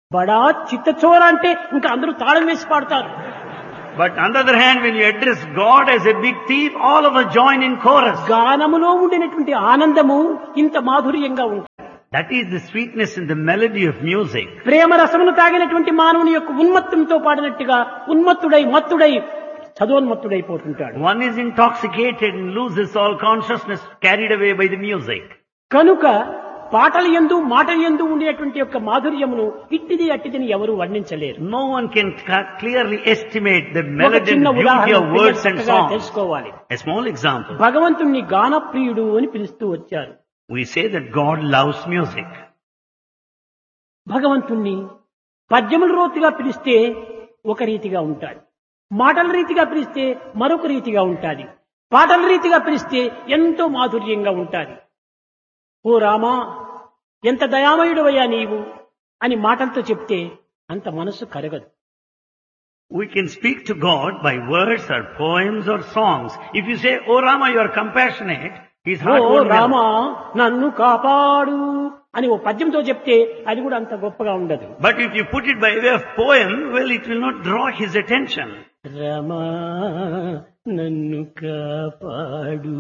బడా చిత్తచోర అంటే ఇంకా అందరూ తాళం వేసి పాడతారు. But on the other hand, when you address God as a big thief, all of us join in chorus. గానములో ఉండినటువంటి ఆనందము ఇంత మాధుర్యంగా ఉంటుంది. That is the sweetness in the melody of music. ప్రేమ రసమును తాగినటువంటి మానవుని యొక్క ఉన్మత్తంతో పాడినట్టుగా ఉన్మత్తుడై మత్తుడై చదోన్మత్తుడైపోతుంటాడు. One is intoxicated and loses all consciousness, carried away by the music. కనుక పాటల యందు మాటల యందు ఉండేటువంటి యొక్క మాధుర్యమును ఇట్టిది అట్టిదిని ఎవరు వర్ణించలేరు. No one can clearly estimate the ఒక melody చిన్న and beauty ఉదాహరణ of words and songs. తెలుసుకోవాలి. A small example. భగవంతుణ్ణి గానప్రియుడు అని పిలుస్తూ వచ్చారు. We say that God loves music. భగవంతుణ్ణి పద్యముల రోతిగా పిలిస్తే ఒక రీతిగా ఉంటాడు, మాటల రీతిగా పిలిస్తే మరొక రీతిగా ఉంటాది, పాటల రీతిగా పిలిస్తే ఎంతో మాధుర్యంగా ఉంటాది. ఓ రామా, ఎంత దయామయుడవయ్యా నీవు అని మాటలతో చెప్తే అంత మనస్సు కరగదు. We can speak to God by words or poems or songs. If you say, "Oh Rama, you are compassionate," His heart oh won't melt. Rama నన్ను కాపాడు అని ఓ పద్యంతో చెప్తే అది కూడా అంత గొప్పగా ఉండదు. But if you put it by way of poem, well, it will not draw His attention. రమా నన్ను కాపాడు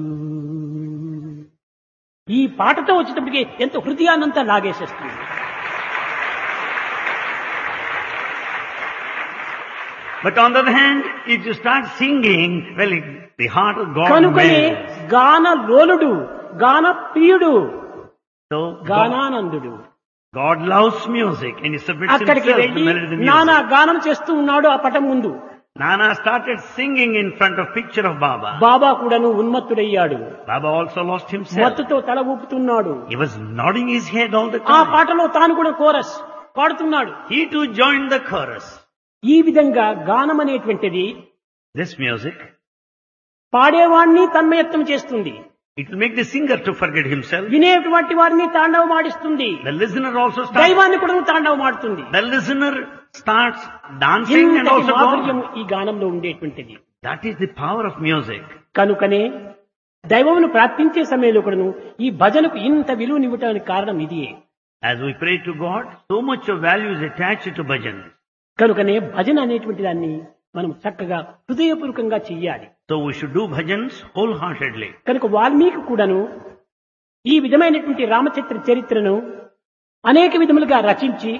ఈ పాటతో వచ్చేటప్పటికి ఎంత హృదయాన్నంతా లాగేసేస్తుంది. But on the other hand, if you start singing, well, the heart of God కనుకనే melts. గాన లోలుడు, గాన ప్రియుడు, So గానానందుడు God loves music and He submits అక్కడికి Himself to వెళ్ళి the melody of the నానా music. గానం చేస్తూ ఉన్నాడు. ఆ పటం ముందు Nana started singing in front of picture of Baba. బాబా కూడాను ఉన్మత్తుడయ్యాడు. Baba also lost himself. మత్తుతో తల ఊపుతున్నాడు. He was nodding his head all the ఆ time. పాటలో తాను కూడా chorus పాడుతున్నాడు. He too joined the chorus. ఈ విధంగా గానం అనేటువంటిది This music, పాడేవాణ్ణి తన్మయత్వం చేస్తుంది, it will make the singer to forget himself. వినేటువంటి వారిని తాండవమాడిస్తుంది, The listener also starts. దైవాన్ని కూడా తాండవమాడుతుంది. The listener starts dancing and ఇంతటి also మాధుర్యం God. ఈ గానంలో ఉండేటువంటిది. That is the power of music. కనుకనే దైవమును ప్రార్థించే సమయంలో కూడాను ఈ భజనకు ఇంత విలువనివ్వటానికి కారణం ఇదియే. As we pray to God, so much of value is attached to bhajan. కనుకనే భజన అనేటువంటి దాన్ని మనం చక్కగా హృదయపూర్వకంగా చెయ్యాలి. So we should do bhajans wholeheartedly. కనుక వాల్మీకి కూడాను ఈ విధమైనటువంటి రామచరిత్ర చరిత్రను అనేక విధములుగా రచించి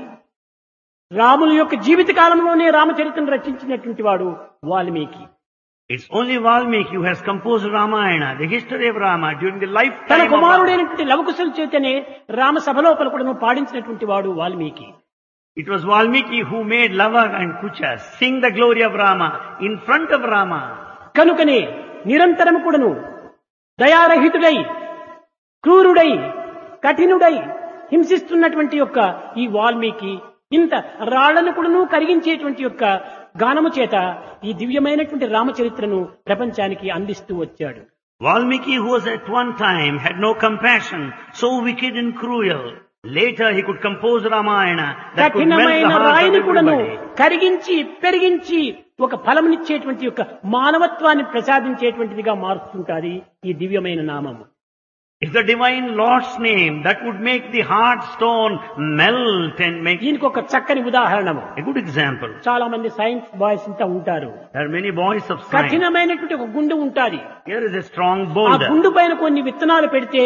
రాముల యొక్క జీవిత కాలంలోనే రామచరిత్రను రచించినటువంటి వాడు Valmiki. It's only Valmiki who has composed Ramayana, the history of Rama during the తన lifetime of Rama. కుమారుడైనటువంటి లవకుశుల చేతనే రామ సభలోపల కూడాను పాడించినటువంటి వాడు Valmiki. It was Valmiki who made Lava and Kucha sing the glory of Rama in front of Rama. కనుకనే నిరంతరం కూడాను దయారహితుడై క్రూరుడై కఠినుడై హింసిస్తున్నటువంటి యొక్క ఈ వాల్మీకి ఇంత రాళ్లను కూడాను కరిగించేటువంటి యొక్క గానము చేత ఈ దివ్యమైనటువంటి రామచరిత్రను ప్రపంచానికి అందిస్తూ వచ్చాడు. Valmiki, who was at one time had no compassion, so wicked and cruel, later he could compose Ramayana that could melt the కఠినమైన heart of రాయిని కూడాను everybody. కరిగించి పెరిగించి ఒక ఫలమునిచ్చేటువంటి యొక్క మానవత్వాన్ని ప్రసాదించేటువంటిదిగా మారుస్తుంటాది ఈ దివ్యమైన నామము. It's the divine Lord's name that would make the heart stone melt and make దీనికి ఒక చక్కని ఉదాహరణము. a good example. చాలా మంది సైన్స్ బాయ్స్ ఇంత ఉంటారు. There are many boys of science. కఠినమైనటువంటి ఒక గుండు ఉంటాది. Here is a strong ఆ boulder. గుండు పైన కొన్ని విత్తనాలు పెడితే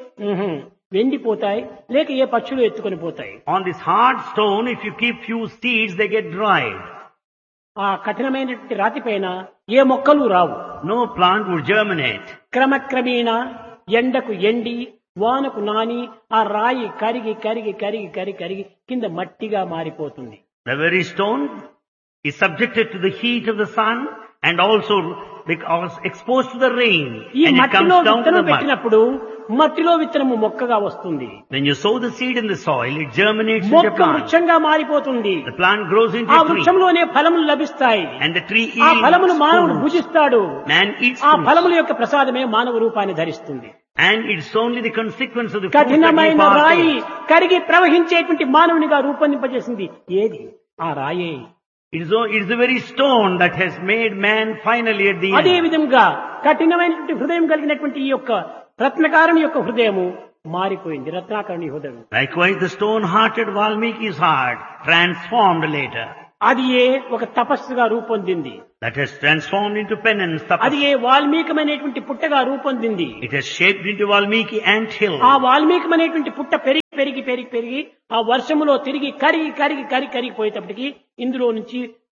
వెండిపోతాయి, లేక ఏ పక్షులు ఎత్తుకొని పోతాయి. On this hard stone, if you keep few seeds, they get dried. ఆ కఠినమైనటువంటి రాతి పైన ఏ మొక్కలు రావు. No plant would germinate. క్రమక్రమేణా ఎండకు ఎండి వానకు నాని ఆ రాయి కరిగి కరిగి కరిగి కరిగి కరిగి కింద మట్టిగా మారిపోతుంది. The very stone is subjected to the heat of the sun and also because exposed to the rain, ఈ and it మట్టిలో comes down to విత్తనం the mud. పెట్టినప్పుడు మట్టిలో విత్తనము మొక్కగా వస్తుంది. When you sow the seed in the soil, it germinates into a మొక్క plant. వృక్షంగా మారిపోతుంది. The plant grows into ఆ a tree, వృక్షంలోనే ఫలములు లభిస్తాయి. and the tree ఆ ఫలములు yields మానవుడు fruits. భుజిస్తాడు. Man eats ఆ fruits. ఫలముల యొక్క ప్రసాదమే మానవ రూపాన్ని ధరిస్తుంది. And it's only the consequence of the fruits that we కఠినమైన రాయి partake. కరిగి ప్రవహించేటువంటి మానవునిగా రూపొందింపజేసింది ఏది? ఆ రాయే. It's the very stone that has made man finally at the అదే end. విధంగా కఠినమైనటువంటి హృదయం కలిగినటువంటి ఈ యొక్క రత్నకారుని యొక్క హృదయము మారిపోయింది రత్నాకరుని హృదయం. Likewise, the stone-hearted Valmiki's heart transformed later. అది ఏ ఒక తపస్సుగా రూపొందింది. That has transformed into penance. అది ఏ వాల్మీకమైనటువంటి పుట్టగా రూపొందింది. It has shaped into Valmiki anthill. ఆ వాల్మీకమైనటువంటి పుట్ట పెరిగి పెరిగి పెరిగి పెరిగి ఆ వర్షములో తిరిగి కరిగి కరిగి కరిగి కరిగిపోయేటప్పటికి ఇందులో నుంచి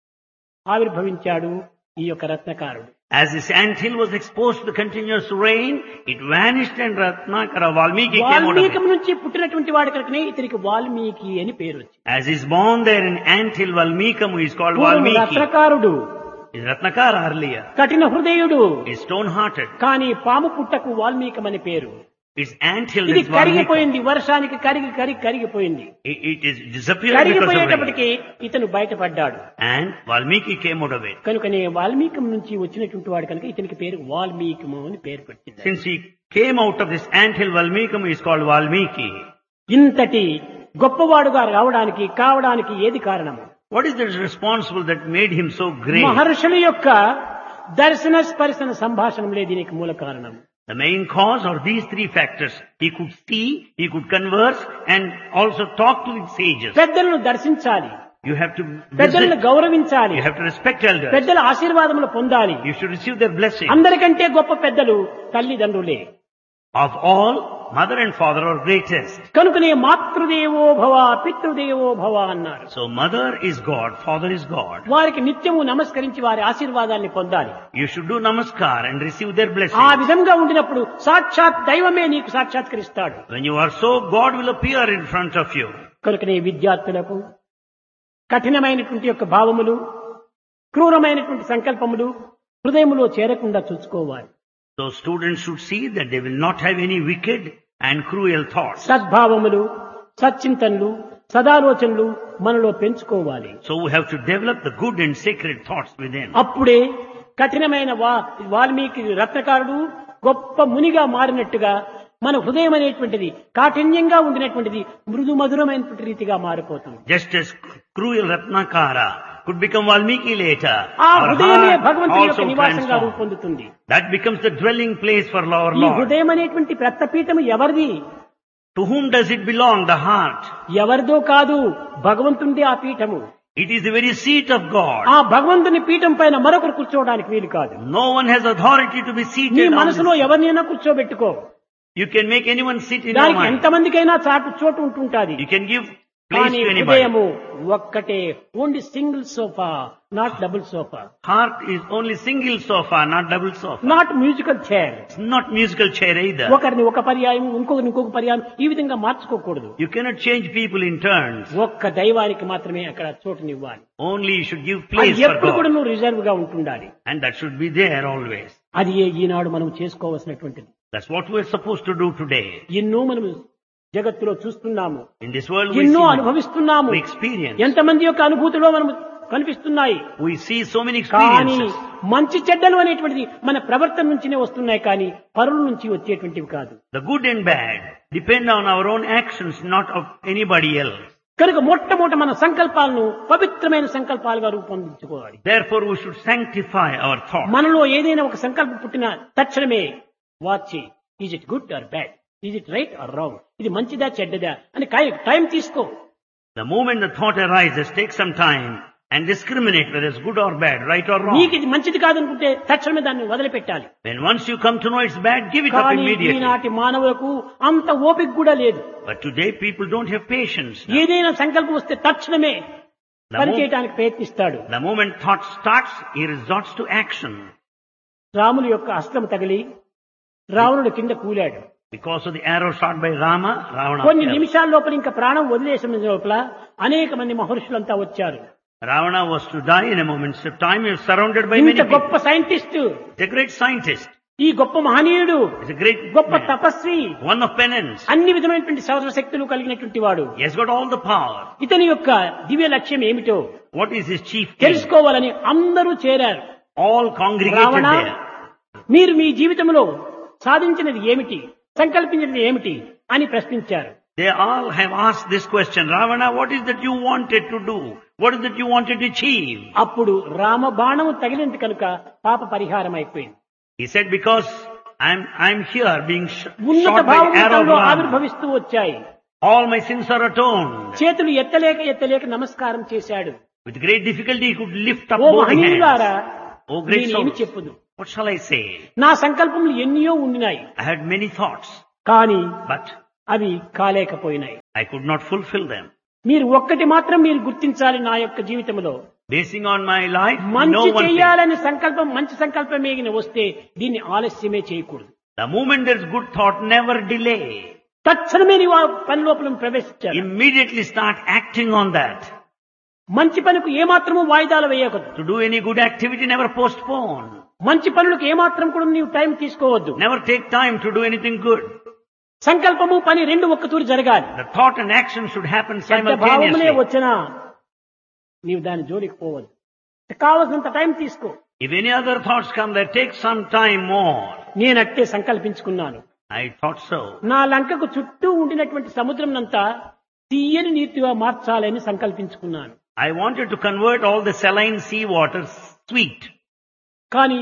ఆవిర్భవించాడు ఈ యొక్క రత్నకారుడు. As this anthill was exposed to the continuous rain, it vanished and Ratnakara Valmiki came out of వాల్మీకం it. నుంచి పుట్టినటువంటి వాడి కనుకనే ఇతనికి వాల్మీకి అని పేరు వచ్చింది. As is born there in anthill Valmikam, he is called పూర్వం Valmiki. రత్నకారుడు, Is Ratnakara earlier. కఠిన హృదయుడు, Is stone-hearted. కానీ పాము పుట్టకు వాల్మీకం అని పేరు. Its anthill ఇది is Valmiki. కరిగిపోయింది, వర్షానికి కరిగి కరిగి కరిగిపోయింది. It is disappeared because of rain. కరిగిపోయేటప్పటికి ఇతను బయటపడ్డాడు. And Valmiki came out of it. కనుకనే వాల్మీకం నుంచి వచ్చినటువంటి వాడు కనుక ఇతనికి పేరు వాల్మీకము అని పేరు పెట్టింది. Since he came out of this anthill Valmikam, he is called Valmiki. ఇంతటి గొప్పవాడుగా కావడానికి ఏది కారణము? What is that responsible that made him so great? మహర్షుల యొక్క దర్శన స్పర్శన సంభాషణలే దీనికి మూల కారణం. The main cause are these three factors. He could see, he could converse, and also talk to the sages. పెద్దలను దర్శించాలి, You have to పెద్దలను visit. గౌరవించాలి, You have to respect elders. పెద్దల ఆశీర్వాదములు పొందాలి. You should receive their blessing. అందరికంటే గొప్ప పెద్దలు తల్లిదండ్రులే. Of all, mother and father are greatest. కనుకనే మాతృదేవో భవ పితృదేవో భవ అన్నారు. So mother is God, father is God. వారికి నిత్యము నమస్కరించి వారి ఆశీర్వాదాన్ని పొందాలి. You should do namaskar and receive their ఆ blessing. విధంగా ఉండినప్పుడు సాక్షాత్ దైవమే నీకు సాక్షాత్కరిస్తాడు. When you are so, God will appear in front of you. కనుకనే విద్యార్థులకు కఠినమైనటువంటి యొక్క భావములు, క్రూరమైనటువంటి సంకల్పములు హృదయములో చేరకుండా చూసుకోవాలి. So students should see that they will not have any wicked and cruel thoughts. సద్భావములు, సచ్చింతనలు, సదాలోచనలు మనలో పెంచుకోవాలి. So we have to develop the good and sacred thoughts within. అప్పుడే కఠినమైన వాల్మీకి రత్నకారుడు గొప్ప మునిగా మారినట్టుగా మన హృదయం అనేటువంటిది కాఠిన్యంగా ఉండినటువంటిది మృదు మధురమైనటువంటి రీతిగా మారిపోతుంది. Just as cruel Ratnakara could become Valmiki later, ఆ our హృదయమే heart భగవంతుని యొక్క also నివాసంగా transforms. రూపొందుతుంది. That becomes the dwelling place for our ఈ Lord. హృదయం అనేటువంటి రత్నపీఠం ఎవరిది? To whom does it belong? The heart. ఎవరిదో కాదు, భగవంతునిదే ఆ Peetham. It is the very seat of God. ఆ భగవంతుని పీఠం పైన మరొకరు కూర్చోవడానికి వీలు కాదు. No one has authority to be నీ seated on మనసులో this. ఎవరినైనా కూర్చోబెట్టుకో. You can make anyone sit in your దానికి mind. ఎంతమందికైనా చోటు ఉంటుంటాది. You can give place కానీ to anybody. హృదయము ఒక్కటే, only single sofa, not double sofa, Heart is only single sofa, not double sofa. Not musical chair. It's not musical chair either. ఒకరిని ఒక పర్యాయం, ఇంకొకరిని ఇంకొక పర్యాయం, ఈ విధంగా మార్చుకోకూడదు. You cannot change people in turns. ఒక్క దైవానికి మాత్రమే అక్కడ చోటునివ్వాలి. Only you should give అది place for ఎప్పుడు కూడా God. నువ్వు రిజర్వ్ గా ఉంటుండాలి. And that should be there always. అది ఈనాడు మనం చేసుకోవాల్సినటువంటిది. That's what we're supposed to do today. ఎన్నో మనం జగత్తులో చూస్తున్నాము, In this world we ఎన్నో see, అనుభవిస్తున్నాము. we experience. ఎంతమంది యొక్క అనుభూతిలో మనం కనిపిస్తున్నాయి. We see so many కానీ experiences. మంచి చెడ్డలు అనేటువంటిది మన ప్రవర్తన నుంచినే వస్తున్నాయి, కానీ పరుల నుంచి వచ్చేటువంటివి కాదు. The good and bad depend on our own actions, not of anybody else. కనుక మొట్టమొదట మన సంకల్పాలను పవిత్రమైన సంకల్పాలుగా రూపొందించుకోవాలి. Therefore we should sanctify our thoughts. మనలో ఏదైనా ఒక సంకల్పం పుట్టిన తక్షణమే watch, is it good or bad, is it right are wrong, ఇది మంచిదా చెడ్డదా అని టైం తీసుకో. The moment the thought arises, take some time and discriminate whether it's good or bad, right or wrong. నీకు ఇది మంచిది కాదనుకుంటే తక్షణమే దాన్ని వదిలిపెట్టాలి. When once you come to know it's bad, give it up కానీ immediately. ఈనాటి మానవులకు అంత ఓపిక కూడా లేదు. But today people don't have patience. ఏదైనా సంకల్పం వస్తే తక్షణమే పనిచేయడానికి ప్రయత్నిస్తాడు. The moment thought starts, he resorts to action. రాముని యొక్క అస్త్రం తగిలి రావణుడు కింద కూలాడు. Because of the arrow shot by Rama, Ravana కొన్ని fell. నిమిషాల లోపల ఇంకా ప్రాణం వదిలేసిన లోపల అనేక మంది మహర్షులంతా వచ్చారు. Ravana was to die in a moment's time. He was surrounded by many ఇంత people. గొప్ప scientist, He's a great scientist. ఈ గొప్ప మహనీయుడు, He's a great గొప్ప man. Tapasvi, One of penance. అన్ని విధమైనటువంటి సర్వశక్తులు కలిగినటువంటి వాడు. He has got all the power. ఇతని యొక్క దివ్య లక్ష్యం ఏమిటో What is his chief aim? తెలుసుకోవాలని అందరూ చేరారు. All congregated Ravana, there. మీరు మీ జీవితంలో సాధించినది ఏమిటి, సంకల్పించినది ఏమిటి అని ప్రశ్నించారు. They all have asked this question. Ravana, what is that you wanted to do? What is that you wanted to achieve? అప్పుడు రామ బాణము తగిలింది కనుక పాప పరిహారం అయిపోయింది. He said, because I'm here being ఉన్నత shot by భావం arrow తనలో of love. ఆవిర్భవిస్తూ వచ్చాయి. All my sins are atoned. చేతులు ఎత్తలేక నమస్కారం చేశాడు. With great difficulty he could lift up oh both hands. మహనీయులారా, Oh great నేనేమి souls. చెప్పుదు? What shall I say? నా సంకల్పములు ఎన్నో ఉండినాయి, I had many thoughts, కానీ but అవి కాలేకపోయినాయి. I could not fulfill them. మీరు ఒక్కటి మాత్రం మీరు గుర్తించాలి నా యొక్క జీవితంలో, Basing on my life, no మంచి one thing. చేయాలని సంకల్పం, మంచి సంకల్పమే వస్తే దీన్ని ఆలస్యమే చేయకూడదు. The moment there's good thought, never delay. తక్షణమే నీవు ఆ పని లోపల ప్రవేశించాలి. Immediately start acting on that. మంచి పనులకు ఏమాత్రము వాయిదాలు వేయకూడదు. To do any good activity, never postpone. మంచి పనులకు ఏమాత్రం కూడా నీవు టైం తీసుకోవద్దు. Never take time to do anything good. సంకల్పము పని రెండు ఒక్కతూరి జరగాలి. The thought and action should happen చెడ్డ భావములే simultaneously. వచ్చినా నీవు దాని జోలికి పోవద్దు. కావలసినంత టైం తీసుకో. If any other thoughts come, that take some time more. నేనట్టే సంకల్పించుకున్నాను. I thought so. నా లంకకు చుట్టూ ఉండినటువంటి సముద్రం అంతా తీయని నీటిగా మార్చాలని సంకల్పించుకున్నాను. I wanted to convert all the saline sea water sweet. కానీ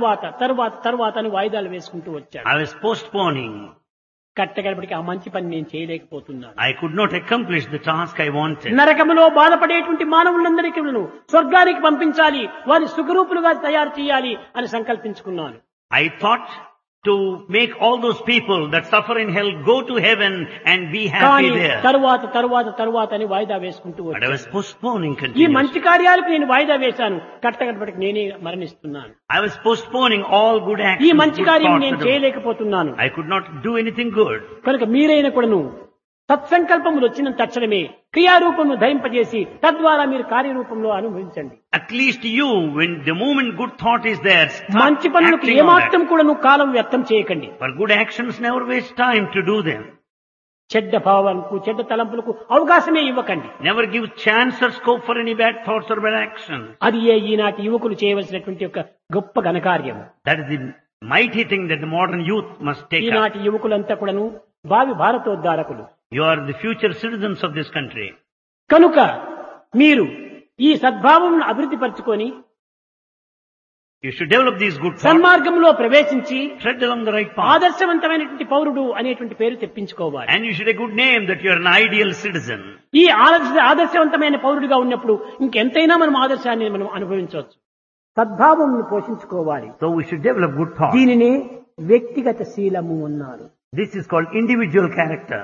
తర్వాత అని వాయిదాలు వేసుకుంటూ వచ్చాను. I was postponing. కట్టగడపటికి ఆ మంచి పని నేను చేయలేకపోతున్నాను. I could not accomplish the task I wanted. నరకములో బాధపడేటువంటి మానవులందరికీ స్వర్గానికి పంపించాలి, వారి సుఖరూపులుగా తయారు చేయాలి అని సంకల్పించుకున్నాను. I thought to make all those people that suffer in hell go to heaven and be happy కానీ there. తరువాత అని వాయిదా వేసుకుంటూ But I వచ్చాను. was postponing ఈ continuously. మంచి కార్యాలకు నేను వాయిదా వేశాను, కట్టగడపటికి నేనే మరణిస్తున్నాను. I was postponing all good ఈ actions. మంచి good కార్యం thoughts నేను that I- చేయలేకపోతున్నాను. I could not do anything good. కనుక మీరైన కూడాను సత్సంకల్పములు వచ్చిన తక్షణమే క్రియారూపమును ధరింపజేసి తద్వారా మీరు కార్యరూపంలో అనుభవించండి. At least you, when the moment good thought is there, start మంచి పనులకు acting on ఏమాత్రం that. కూడాను కాలం వ్యర్థం చేయకండి. For good actions, never waste time to do them. చెడ్డ భావాలకు, చెడ్డ తలంపులకు అవకాశమే ఇవ్వకండి. Never give chance or scope for any bad thoughts or bad actions. అది ఈనాటి యువకులు చేయవలసినటువంటి ఒక గొప్ప ఘనకార్యం. That is the mighty thing that the modern youth must take up. ఈనాటి యువకులంతా కూడాను భావి భారతోద్ధారకులు. You are the future citizens of this country. కనుక మీరు ఈ సద్భావం అభివృద్ధి పరచుకొని You should develop these good thoughts. సన్మార్గంలో ప్రవేశించి Tread along the right path. ఆదర్శవంతమైనటువంటి పౌరుడు అనేటువంటి పేరు తెప్పించుకోవాలి. And you should have a good name that you are an ideal citizen. ఈ ఆదర్శవంతమైన పౌరుడిగా ఉన్నప్పుడు ఇంకెంతైనా మనం ఆదర్శాన్ని మనం అనుభవించవచ్చు. సద్భావం పోషించుకోవాలి. So we should develop good thoughts. దీనిని వ్యక్తిగత శీలము అన్నారు. This is called individual character.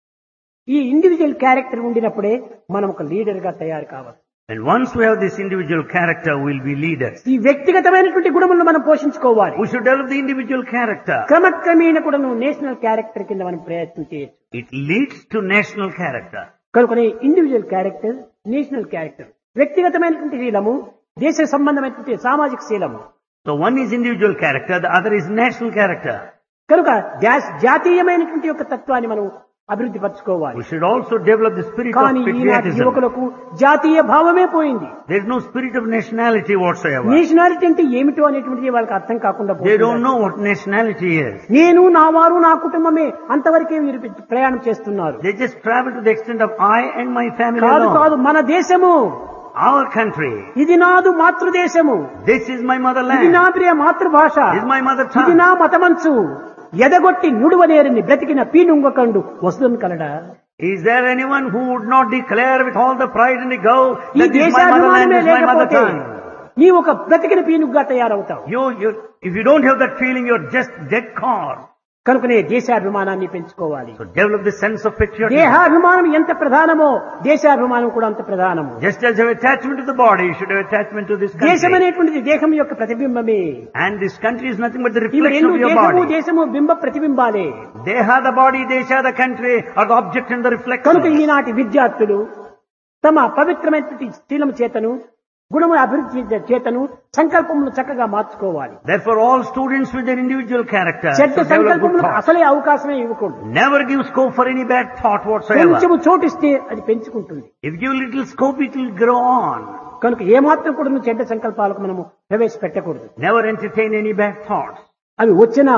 ఈ ఇండివిజువల్ క్యారెక్టర్ ఉండినప్పుడే మనం ఒక లీడర్ గా తయారు కావాలి. And once we have this individual character, we'll be leaders. ఈ వ్యక్తిగతమైనటువంటి గుణములను మనం పోషించుకోవాలి. We should develop the individual character. క్రమక్రమేణ కూడా నేషనల్ క్యారెక్టర్ కింద మనం ప్రయత్నం చేయొచ్చు. It leads to national character. కనుక ఇండివిజువల్ క్యారెక్టర్, నేషనల్ క్యారెక్టర్, వ్యక్తిగతమైనటువంటి శీలము, దేశ సంబంధమైనటువంటి సామాజిక శీలము. So one is individual character, the other is national character. కనుక జాతీయమైనటువంటి యొక్క తత్వాన్ని మనం అభివృద్ధి పరచుకోవాలి. We should also develop the spirit of కానీ ఈనాటి patriotism. యువకులకు జాతీయ భావమే పోయింది. There is no spirit of nationality whatsoever. Nationality అంటే ఏమిటో అనేటువంటిది వాళ్ళకి అర్థం కాకుండా They పోతుంది. don't know what nationality is. నేను, నా వారు, నా కుటుంబమే అంతవరకే వీరు ప్రయాణం చేస్తున్నారు. They just travel to the extent of I and my family కాదు alone. మన దేశము, Our country. ఇది నాదు మాతృదేశము, This is my ఇది motherland. నా ప్రియ మాతృభాష, This is my mother ఇది tongue. నా మతమంచు, ఎదగొట్టి నుడువనేరిని బ్రతికిన పీనుంగకండు వస్తుం కలడా. Is there anyone who would not declare with all the pride and the go ఈ that this is my motherland, దేశాభిమానమే this is my mother లేకపోతే tongue? నీ ఒక బ్రతికిన పీనుగ్గా తయారవుతావు. If you don't have that feeling, you're just dead corpse. కనుకనే దేశాభిమానాన్ని పెంచుకోవాలి. So develop the sense of patriotism. దేహాభిమానం ఎంత ప్రధానమో దేశాభిమానం కూడా అంత ప్రధానము. Just as you have attachment to the body, you should have attachment to this దేశం country. అనేటువంటిది దేహం యొక్క ప్రతిబింబమే. And this country is nothing but the ఇవి reflection రెండు, of your దేశము body. దేశము బింబ ప్రతిబింబాలే. Deha, the body, desha, the country are the object and the కనుక reflection. ఈనాటి విద్యార్థులు తమ పవిత్రమైనటువంటి శీలం చేతను, గుణముల అభివృద్ధి చేతను సంకల్పములు చక్కగా మార్చుకోవాలి. Therefore, all students with their individual character చెడ్డ should develop good సంకల్పములకు thoughts. అసలే అవకాశమే ఇవ్వకూడదు. Never give scope for any bad thought whatsoever. కొంచెము చోటిస్తే అది పెంచుకుంటుంది. If you give little scope, it will grow on. కనుక ఏమాత్రం కూడా నువ్వు చెడ్డ సంకల్పాలకు మనము ప్రవేశపెట్టకూడదు. Never entertain any bad thoughts. అవి వచ్చినా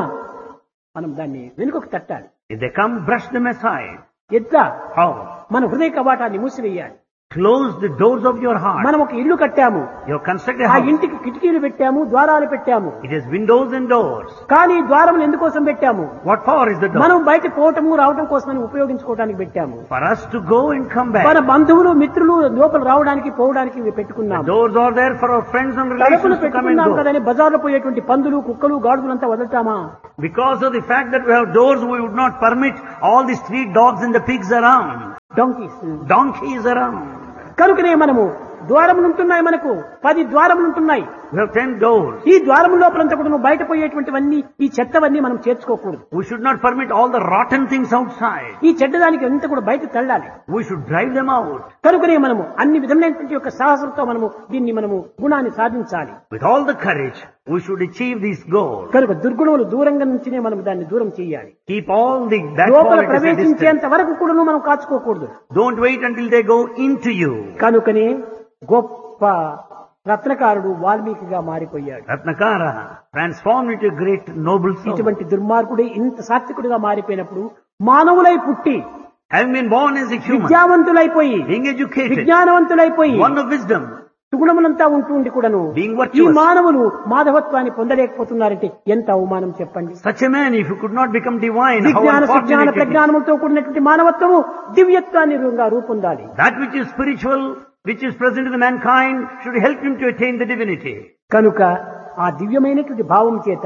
మనం దాన్ని వెనుకకు తట్టాలి. If they come, brush them aside. ఎట్లా How? మన హృదయ కవాటాన్ని మూసివేయాలి. Close the doors of your heart. మనం ఒక ఇల్లు కట్టాము, You have constructed a ఆ house. ఇంటికి కిటికీలు పెట్టాము, ద్వారాలు పెట్టాము. It has windows and doors. కానీ ద్వారములు ఎందుకోసం పెట్టాము? What for is the door? మనం బయట పోవటము రావటం కోసమని ఉపయోగించుకోవడానికి పెట్టాము. For us to go and come మన back. బంధువులు మిత్రులు లోపల రావడానికి పోవడానికి ఇవి The పెట్టుకున్నాము. doors are there for our friends and తలుపులు relations to come and పెట్టుకున్నాం go. కదని బజార్లో పోయేటువంటి పందులు, కుక్కలు, గాడుగులంతా వదులుతామా? Because of the fact that we have doors, we would not permit all the street dogs and the pigs around, డొంకీస్. donkeys around. కనుకనే మనము ద్వారములు ఉంటున్నాయి, మనకు 10 ద్వారములు ఉంటున్నాయి. We have 10 doors. ఈ ద్వారము లోపలంతా కూడా నువ్వు బయట పోయేటువంటివన్నీ, ఈ చెత్తవన్నీ మనం చేర్చుకోకూడదు. We should not permit all the rotten things outside. ఈ చెడ్డదానికి అంతా కూడా బయట తళ్ళాలి. We should drive them out. కనుకనే మనము అన్ని విధమైనటువంటి యొక్క సాహసంతో మనము దీన్ని మనము గుణాన్ని సాధించాలి. With all the courage, we should achieve these goals. కనుక దుర్గుణములు దూరంగా నుంచినే మనం దాన్ని దూరం చేయాలి. Keep all the bad లోపల qualities at distance. ప్రవేశించేంత వరకు కూడా మనం కాచుకోకూడదు. Don't wait until they go into you. కనుకనే గొప్ప రత్నకారుడు వాల్మీకిగా మారిపోయాడు. Ratnakara transformed into a great noble soul. ఇటువంటి దుర్మార్గుడే ఇంత సాత్వికుడిగా మారిపోయినప్పుడు మానవులై పుట్టి Having been born as a human, విద్యావంతులైపోయి being educated, విజ్ఞానవంతులైపోయి one of wisdom, సుగుణములంతా ఉంటూ కూడాను being ఈ virtuous. మానవులు మాధవత్వాన్ని పొందలేకపోతున్నారంటే ఎంత అవమానం చెప్పండి. Such a man, if he could not become divine, how విజ్ఞాన సుజ్ఞాన unfortunate it is. ప్రజ్ఞానములతో కూడినటువంటి మానవత్వము దివ్యత్వాన్ని రూపొందాలి. That which is spiritual, which is present in the mankind, should help him to attain the divinity. కనుక ఆ దివ్యమైనటువంటి భావం చేత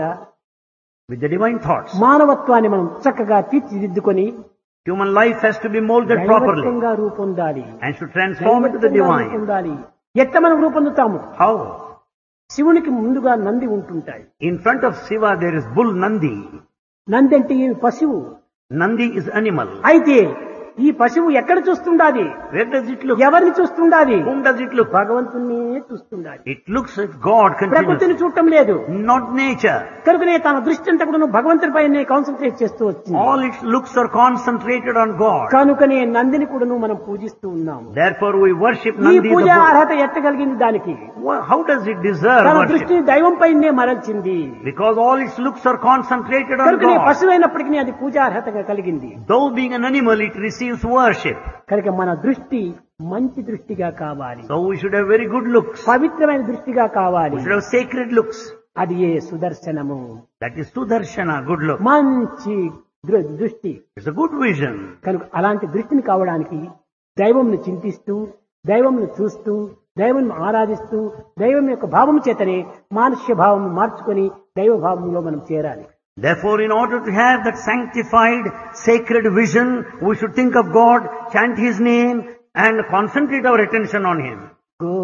With the divine thoughts, మానవత్వాన్ని మనం చక్కగా తీర్చిదిద్దుకొని human life has to be molded properly దైవత్వంగా రూపొందాలి. and should transform into the దైవత్వంగా divine. రూపొందాలి. ఎట్లా మనం రూపొందుతాము? How? శివునికి ముందుగా నంది ఉంటుంటాయి. In front of Shiva there is bull Nandi. Nandi అంటే ఏమి? పశువు. Nandi is animal. అయితే ఈ పశువు ఎక్కడ చూస్తుండాది? Where does it look? ఎవరిని చూస్తుండాది? Whom does it look? భగవంతుని చూస్తుండాది. It looks at God continuously, ప్రకృతిని చూడటం లేదు. not nature. కనుకనే తన దృష్టి అంతా కూడా భగవంతునిపైనే కాన్సన్ట్రేట్ చేస్తూ వచ్చింది. All its looks are concentrated on God. కనుకనే నందిని కూడా మనం పూజిస్తూ ఉన్నాము. Therefore we worship ఈ Nandi the పూజ bull. అర్హత ఎట్టగలిగింది దానికి? How does it deserve తన worship? దృష్టిని దైవం పైనే మరల్చింది. Because all its looks are concentrated on కనుకనే God. పశువు అయినప్పటికీ అది పూజార్హతగా కలిగింది. Though being an animal, it receives worship. కనుక మన దృష్టి మంచి దృష్టిగా కావాలి. So we should have very good looks. పవిత్రమైన దృష్టిగా కావాలి. We should have sacred looks. అది ఏ సుదర్శనము. That is Sudarshana, good look. మంచి దృష్టి. It's a good vision. కనుక అలాంటి దృష్టిని కావడానికి దైవంను చింతిస్తూ, దైవంను చూస్తూ, దైవం ఆరాధిస్తూ, దైవం యొక్క భావం చేతనే మానుష్య భావం మార్చుకొని దైవ భావంలో మనం చేరాలి. Therefore, in order to have that sanctified, sacred vision, we should think of God, chant His name, and concentrate our attention on Him.